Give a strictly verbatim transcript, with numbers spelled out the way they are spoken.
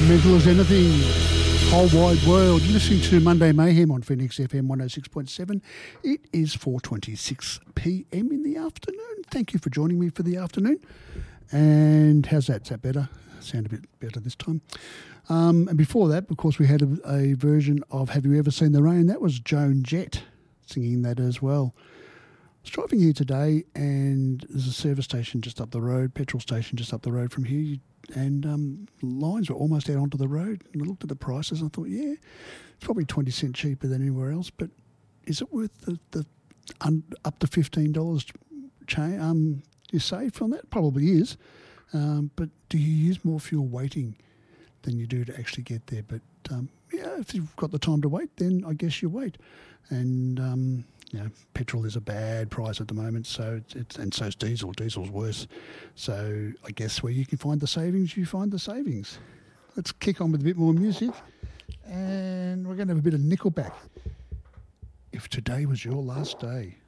Mental as anything, whole wide world. You're listening to Monday Mayhem on Phoenix F M one oh six point seven. It is four twenty-six p m in the afternoon. Thank you for joining me for the afternoon. And how's that? Is that better? Sound a bit better this time. Um, and before that, of course, we had a, a version of Have You Ever Seen the Rain? That was Joan Jett singing that as well. I was driving here today and there's a service station just up the road, petrol station just up the road from here. You And um, lines were almost out onto the road. And I looked at the prices and I thought, yeah, it's probably twenty cents cheaper than anywhere else, but is it worth the, the un, up to fifteen dollars cha- um, you save on that? Probably is. Um, but do you use more fuel waiting than you do to actually get there? But, um, yeah, if you've got the time to wait, then I guess you wait. And, um, you know, petrol is a bad price at the moment, so it's, it's and so's diesel. Diesel's worse. So I guess where you can find the savings, you find the savings. Let's kick on with a bit more music, and we're going to have a bit of Nickelback. If today was your last day.